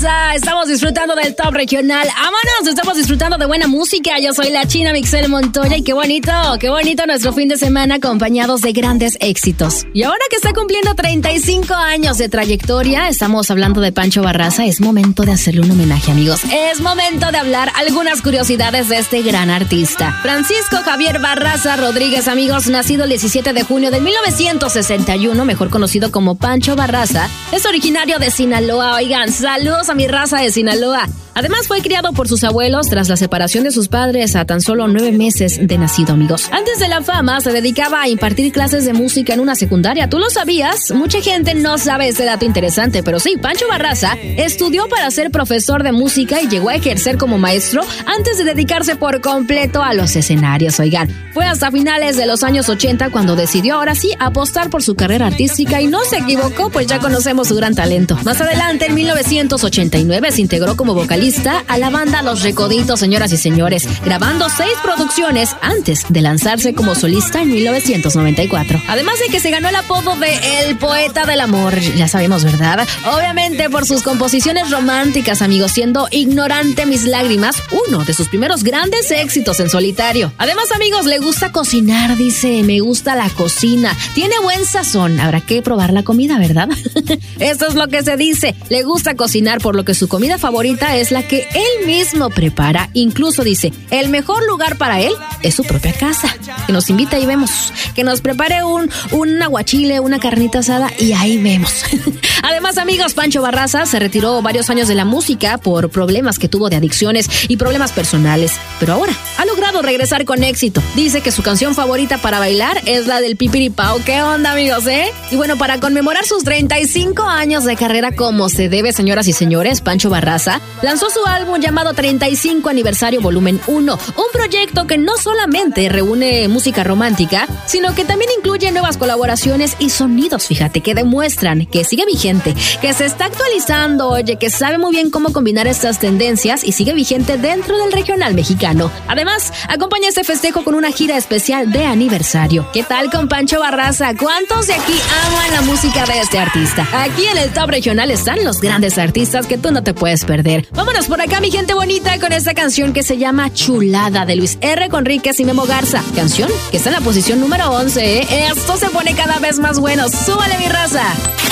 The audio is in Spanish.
Estamos disfrutando del top regional. ¡Vámonos! Estamos disfrutando de buena música. Yo soy la China Mixel Montoya y qué bonito nuestro fin de semana acompañados de grandes éxitos. Y ahora que está cumpliendo 35 años de trayectoria, estamos hablando de Pancho Barraza. Es momento de hacerle un homenaje, amigos. Es momento de hablar algunas curiosidades de este gran artista. Francisco Javier Barraza Rodríguez, amigos, nacido el 17 de junio de 1961, mejor conocido como Pancho Barraza, es originario de Sinaloa. Oigan, saludos a mi raza de Sinaloa. Además, fue criado por sus abuelos tras la separación de sus padres a tan solo 9 meses de nacido, amigos. Antes de la fama, se dedicaba a impartir clases de música en una secundaria. ¿Tú lo sabías? Mucha gente no sabe ese dato interesante, pero sí, Pancho Barraza estudió para ser profesor de música y llegó a ejercer como maestro antes de dedicarse por completo a los escenarios. Oigan, fue hasta finales de los años 80 cuando decidió ahora sí apostar por su carrera artística y no se equivocó, pues ya conocemos su gran talento. Más adelante, en 1989, se integró como vocalista a la banda Los Recoditos, señoras y señores, grabando 6 producciones antes de lanzarse como solista en 1994. Además de que se ganó el apodo de El Poeta del Amor, ya sabemos, ¿verdad? Obviamente por sus composiciones románticas, amigos, siendo Ignorante Mis Lágrimas uno de sus primeros grandes éxitos en solitario. Además, amigos, le gusta cocinar, dice, me gusta la cocina, tiene buen sazón, habrá que probar la comida, ¿verdad? Esto es lo que se dice, le gusta cocinar, por lo que su comida favorita es la que él mismo prepara. Incluso dice, el mejor lugar para él es su propia casa. Que nos invita y vemos. Que nos prepare un aguachile, una carnita asada y ahí vemos. Además, amigos, Pancho Barraza se retiró varios años de la música por problemas que tuvo de adicciones y problemas personales. Pero ahora ha logrado regresar con éxito. Dice que su canción favorita para bailar es la del Pipiripao. ¿Qué onda, amigos, Y bueno, para conmemorar sus 35 años de carrera como se debe, señoras y señores, Pancho Barraza lanzó su álbum llamado 35 Aniversario Volumen 1, un proyecto que no solamente reúne música romántica, sino que también incluye nuevas colaboraciones y sonidos, fíjate, que demuestran que sigue vigente, que se está actualizando, oye, que sabe muy bien cómo combinar estas tendencias y sigue vigente dentro del regional mexicano. Además, acompaña este festejo con una gira especial de aniversario. ¿Qué tal con Pancho Barraza? ¿Cuántos de aquí aman la música de este artista? Aquí en el top regional están los grandes artistas que tú no te puedes perder. Vámonos por acá, mi gente bonita, con esta canción que se llama Chulada, de Luis R. Conríquez y Memo Garza. Canción que está en la posición número 11, Esto se pone cada vez más bueno. ¡Súbale, mi raza!